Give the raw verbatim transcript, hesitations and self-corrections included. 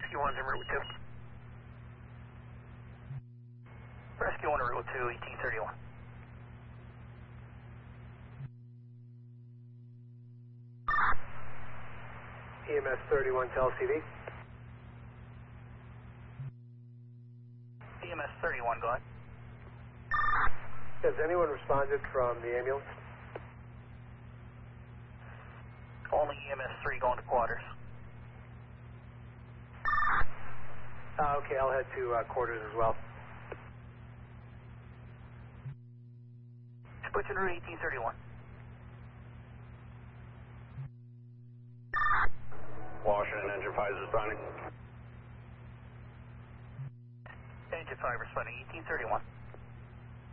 Rescue one's en route two. Rescue one en route two, eighteen thirty-one. E M S thirty-one to L C D. E M S thirty-one, go ahead. Has anyone responded from the ambulance? Only E M S three going to quarters. Uh, okay, I'll head to uh, quarters as well. Put you in route eighteen thirty-one. Washington, engine five is responding. Engine five responding, eighteen thirty-one.